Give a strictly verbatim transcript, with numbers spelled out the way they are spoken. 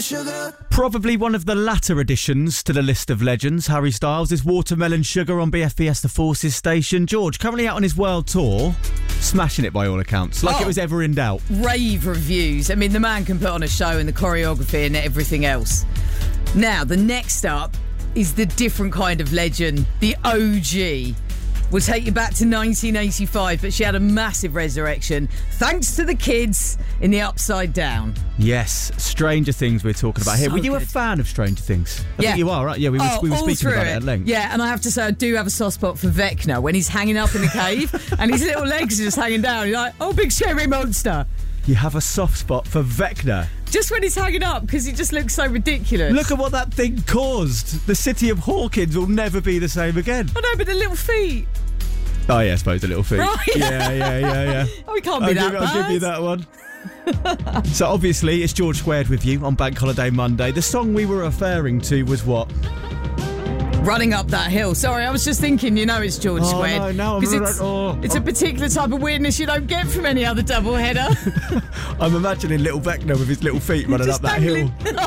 sugar. Probably one of the latter additions to the list of legends, Harry Styles, is Watermelon Sugar on B F B S The Forces station. George, currently out on his world tour, smashing it by all accounts, like Oh. it was ever in doubt. Rave reviews. I mean, the man can put on a show and the choreography and everything else. Now, the next up is the different kind of legend, the O G. We'll take you back to nineteen eighty-five, but she had a massive resurrection thanks to the kids in the Upside Down. Yes, Stranger Things we're talking about here. So Were you a good. fan of Stranger Things? I Yeah. think you are, right? Yeah, we were, Oh, we were all speaking through about it at length. Yeah, and I have to say, I do have a soft spot for Vecna when he's hanging up in the cave and his little legs are just hanging down. You're like, oh, big scary monster. You have a soft spot for Vecna. Just when he's hanging up, because he just looks so ridiculous. Look at what that thing caused. The city of Hawkins will never be the same again. Oh, no, but the little feet. Oh, yeah, I suppose the little feet. Right. Yeah, yeah, yeah, yeah. Oh, he can't be I'll, that give, bad. I'll give you that one. So obviously it's George Squared with you on Bank Holiday Monday. The song we were referring to was what? Running Up That Hill. Sorry, I was just thinking, you know it's George Oh, Squared. no, no, I'm 'Cause right- it's, oh, it's a particular type of weirdness you don't get from any other doubleheader. I'm imagining little Vecna with his little feet running Just up that hill. dangling.